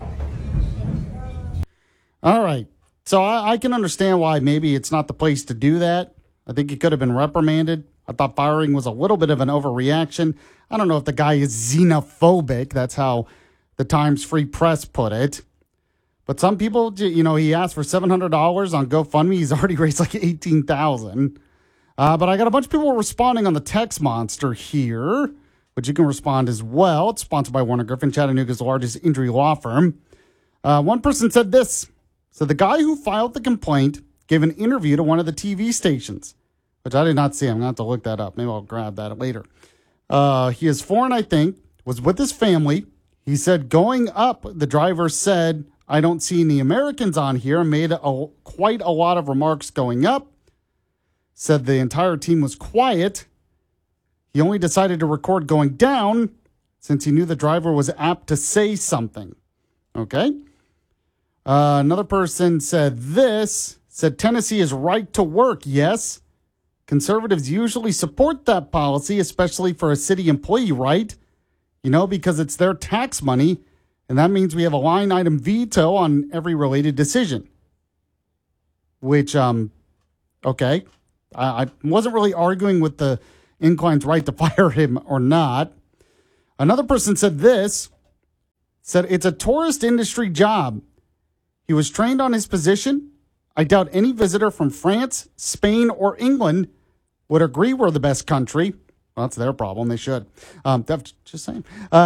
All right. So I can understand why maybe it's not the place to do that. I think he could have been reprimanded. I thought firing was a little bit of an overreaction. I don't know if the guy is xenophobic. That's how the Times Free Press put it. But some people, he asked for $700 on GoFundMe. He's already raised like $18,000. But I got a bunch of people responding on the text monster here, which you can respond as well. It's sponsored by Warner Griffin, Chattanooga's largest injury law firm. One person said this. So the guy who filed the complaint gave an interview to one of the TV stations, which I did not see. I'm going to have to look that up. Maybe I'll grab that later. He is foreign, I think, was with his family. He said going up, the driver said, "I don't see any Americans on here," and made quite a lot of remarks going up. Said the entire team was quiet. He only decided to record going down since he knew the driver was apt to say something. Okay. Another person said this, said Tennessee is right to work. Yes. Conservatives usually support that policy, especially for a city employee, right? Because it's their tax money, and that means we have a line item veto on every related decision. Which, okay. I wasn't really arguing with the Incline's right to fire him or not. Another person said this, said it's a tourist industry job. He was trained on his position. I doubt any visitor from France, Spain, or England would agree we're the best country. Well, that's their problem. They should. Just saying.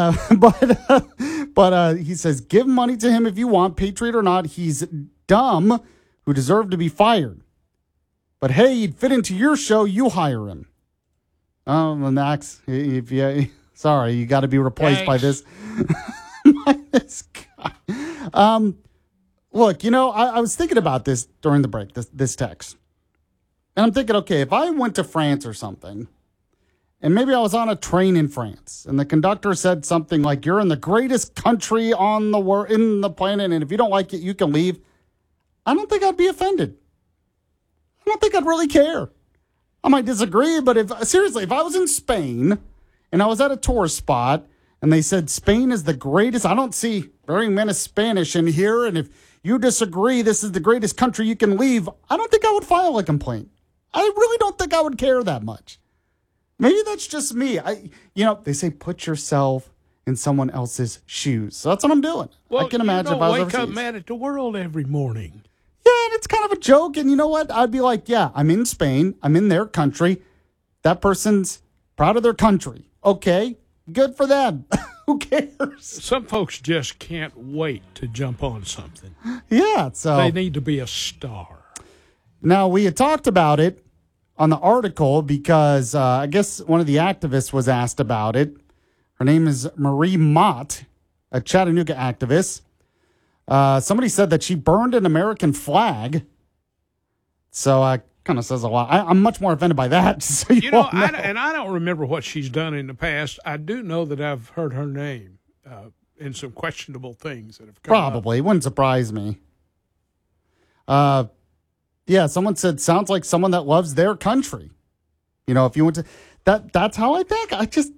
But he says, give money to him if you want, Patriot or not. He's dumb, who deserved to be fired. But hey, he'd fit into your show. You hire him. Oh, Max, sorry, you got to be replaced by this. By this guy. Look, I was thinking about this during the break, this text. And I'm thinking, okay, if I went to France or something, and maybe I was on a train in France, and the conductor said something like, you're in the greatest country on the world, in the planet, and if you don't like it, you can leave. I don't think I'd be offended. I don't think I'd really care. I might disagree, but if I was in Spain, and I was at a tourist spot, and they said Spain is the greatest, I don't see very many Spanish in here, and if you disagree, this is the greatest country you can leave, I don't think I would file a complaint. I really don't think I would care that much. Maybe that's just me. They say put yourself in someone else's shoes. So that's what I'm doing. Well, I can imagine if I was wake overseas. up mad at the world every morning. Yeah, and it's kind of a joke. And you know what? I'd be like, yeah, I'm in Spain. I'm in their country. That person's proud of their country. Okay, good for them. Who cares? Some folks just can't wait to jump on something. Yeah, so they need to be a star. Now, we had talked about it on the article because I guess one of the activists was asked about it. Her name is Marie Mott, a Chattanooga activist. Somebody said that she burned an American flag. So kind of says a lot. I'm much more offended by that. So I don't remember what she's done in the past. I do know that I've heard her name in some questionable things that have come Probably. It wouldn't surprise me. Yeah, someone said, sounds like someone that loves their country. If you went to that's how I think.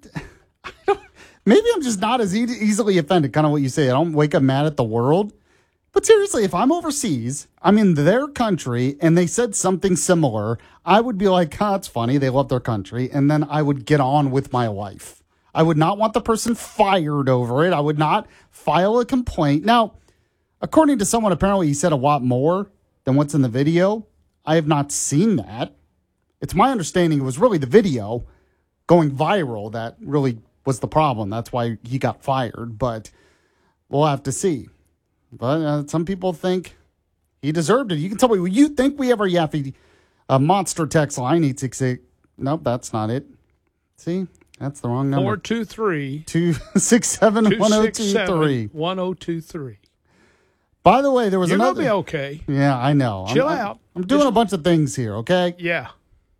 Maybe I'm just not as easily offended, kind of what you say. I don't wake up mad at the world. But seriously, if I'm overseas, I'm in their country, and they said something similar, I would be like, it's funny, they love their country, and then I would get on with my life. I would not want the person fired over it. I would not file a complaint. Now, according to someone, apparently he said a lot more than what's in the video. I have not seen that. It's my understanding it was really the video going viral that really was the problem. That's why he got fired, but we'll have to see. But some people think he deserved it. You can tell me what you think. We have our Yaffe monster text line, 868. Nope, that's not it. See, that's the wrong number. 423-267-1023. 1023. By the way, there was another. You're going to be okay. Yeah, I know. Chill out. I'm doing a bunch of things here, okay? Yeah.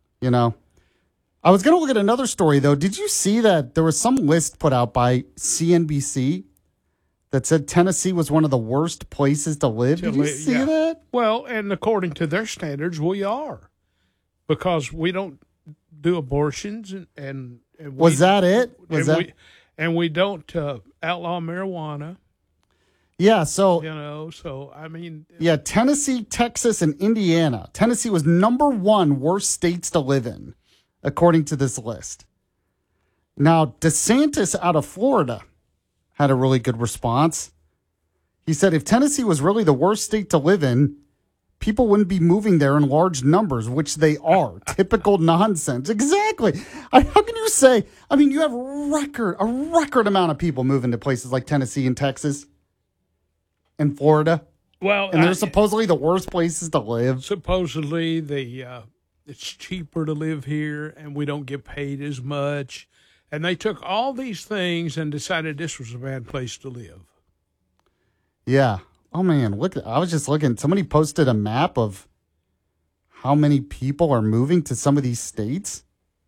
I was going to look at another story, though. Did you see that there was some list put out by CNBC that said Tennessee was one of the worst places to live? Did you see that? Well, and according to their standards, we are. Because we don't do abortions. And was that it? We don't outlaw marijuana. Yeah, so... Yeah, Tennessee, Texas, and Indiana. Tennessee was number 1 worst states to live in, according to this list. Now, DeSantis out of Florida had a really good response. He said if Tennessee was really the worst state to live in, people wouldn't be moving there in large numbers, which they are. Typical nonsense. Exactly. How can you say... you have a record amount of people moving to places like Tennessee and Texas. In Florida? Well, and they're supposedly the worst places to live. Supposedly, it's cheaper to live here, and we don't get paid as much. And they took all these things and decided this was a bad place to live. Yeah. Oh, man. I was just looking. Somebody posted a map of how many people are moving to some of these states.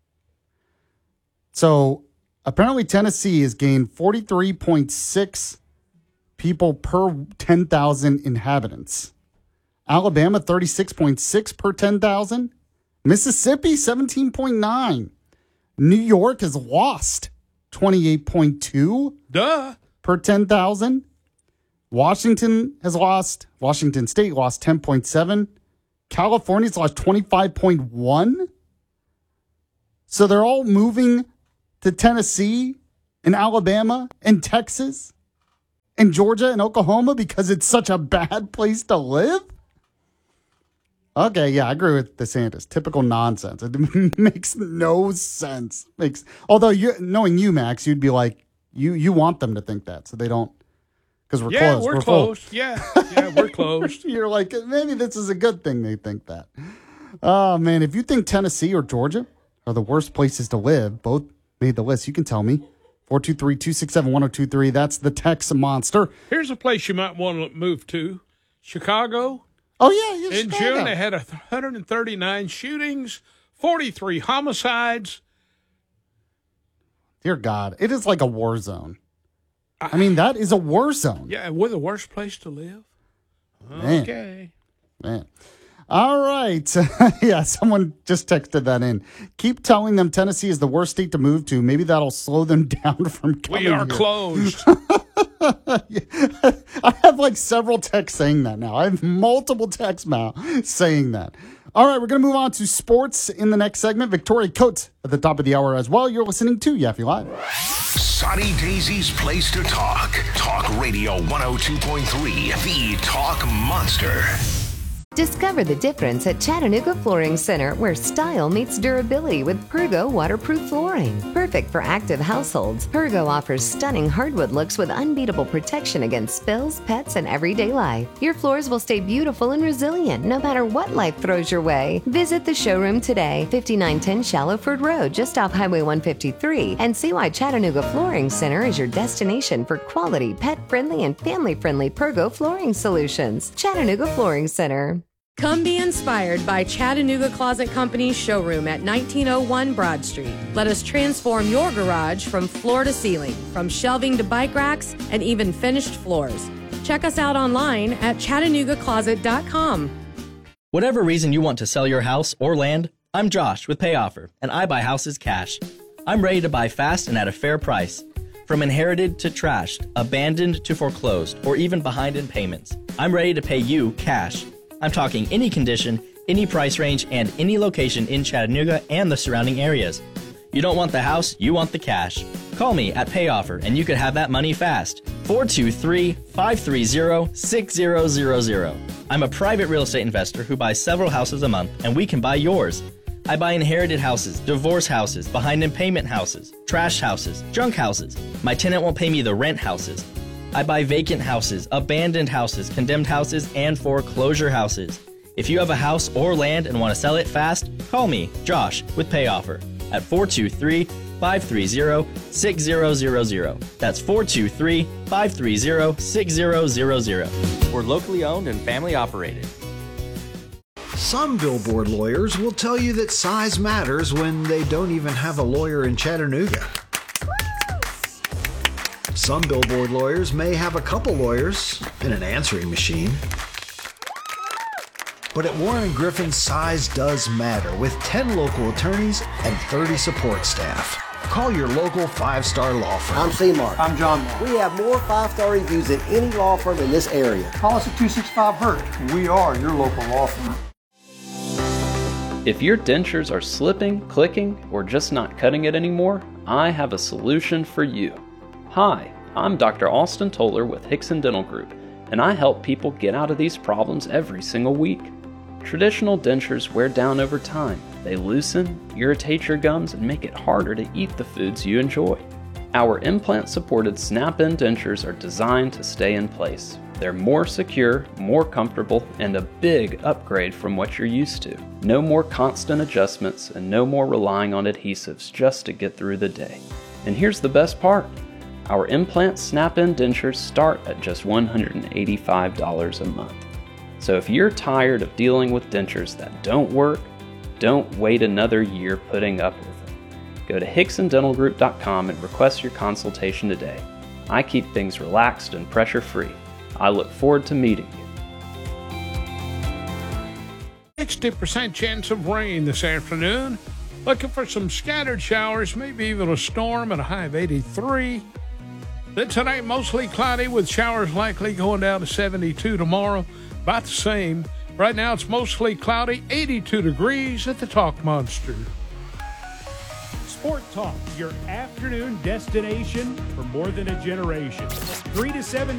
So, apparently, Tennessee has gained 43.6 people per 10,000 inhabitants. Alabama, 36.6 per 10,000. Mississippi, 17.9. New York has lost 28.2 per 10,000. Washington State lost 10.7. California's lost 25.1. So they're all moving to Tennessee and Alabama and Texas and Georgia and Oklahoma because it's such a bad place to live? Okay, yeah, I agree with DeSantis. Typical nonsense. It makes no sense. Although knowing you, Max, you'd be like, you want them to think that, so they don't, because we're closed. We're closed. Yeah, we're closed. You're like, maybe this is a good thing they think that. Oh, man, if you think Tennessee or Georgia are the worst places to live, both made the list, you can tell me. 423-267-1023. That's the text monster. Here's a place you might want to move to. Chicago. Oh, yeah. In Chicago. June, they had 139 shootings, 43 homicides. Dear God, it is like a war zone. I mean, that is a war zone. Yeah, we're the worst place to live. Man. Okay. Man. All right. Yeah, someone just texted that in. Keep telling them Tennessee is the worst state to move to. Maybe that'll slow them down from coming We are here. closed. I have like several texts saying that now. I have multiple texts now saying that. All right, we're going to move on to sports in the next segment. Victoria Coates at the top of the hour as well. You're listening to Yaffe Live. Sonny Daisy's place to talk. Talk Radio 102.3, the Talk Monster. Discover the difference at Chattanooga Flooring Center, where style meets durability with Pergo waterproof flooring. Perfect for active households, Pergo offers stunning hardwood looks with unbeatable protection against spills, pets, and everyday life. Your floors will stay beautiful and resilient no matter what life throws your way. Visit the showroom today, 5910 Shallowford Road, just off Highway 153, and see why Chattanooga Flooring Center is your destination for quality, pet-friendly, and family-friendly Pergo flooring solutions. Chattanooga Flooring Center. Come be inspired by Chattanooga Closet Company's showroom at 1901 Broad Street. Let us transform your garage from floor to ceiling, from shelving to bike racks, and even finished floors. Check us out online at ChattanoogaCloset.com. Whatever reason you want to sell your house or land, I'm Josh with PayOffer, and I buy houses cash. I'm ready to buy fast and at a fair price. From inherited to trashed, abandoned to foreclosed, or even behind in payments, I'm ready to pay you cash. I'm talking any condition, any price range, and any location in Chattanooga and the surrounding areas. You don't want the house, you want the cash. Call me at PayOffer and you could have that money fast. 423-530-6000. I'm a private real estate investor who buys several houses a month, and we can buy yours. I buy inherited houses, divorce houses, behind in payment houses, trash houses, junk houses. My tenant won't pay me the rent houses. I buy vacant houses, abandoned houses, condemned houses, and foreclosure houses. If you have a house or land and want to sell it fast, call me, Josh, with PayOffer at 423-530-6000. That's 423-530-6000. We're locally owned and family operated. Some billboard lawyers will tell you that size matters when they don't even have a lawyer in Chattanooga. Some billboard lawyers may have a couple lawyers and an answering machine. But at Warren & Griffin, size does matter with 10 local attorneys and 30 support staff. Call your local 5-star law firm. I'm C-Mark. I'm John Mark. We have more 5-star reviews than any law firm in this area. Call us at 265-HURT. We are your local law firm. If your dentures are slipping, clicking, or just not cutting it anymore, I have a solution for you. Hi, I'm Dr. Austin Toller with Hickson Dental Group, and I help people get out of these problems every single week. Traditional dentures wear down over time. They loosen, irritate your gums, and make it harder to eat the foods you enjoy. Our implant-supported snap-in dentures are designed to stay in place. They're more secure, more comfortable, and a big upgrade from what you're used to. No more constant adjustments and no more relying on adhesives just to get through the day. And here's the best part. Our implant snap-in dentures start at just $185 a month. So if you're tired of dealing with dentures that don't work, don't wait another year putting up with them. Go to HicksonDentalGroup.com and request your consultation today. I keep things relaxed and pressure-free. I look forward to meeting you. 60% chance of rain this afternoon. Looking for some scattered showers, maybe even a storm at a high of 83. Then tonight, mostly cloudy with showers likely going down to 72 tomorrow. About the same. Right now, it's mostly cloudy, 82 degrees at the Talk Monster. Sport Talk, your afternoon destination for more than a generation. 3 to 7.